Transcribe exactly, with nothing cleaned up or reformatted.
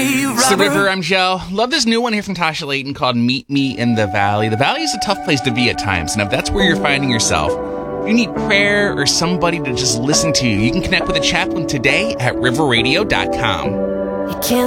It's the River. I'm Joe. Love this new one here from Tasha Layton called Meet Me in the Valley. The Valley is a tough place to be at times, and if that's where you're finding yourself, if you need prayer or somebody to just listen to you, you can connect with a chaplain today at river radio dot com. You can't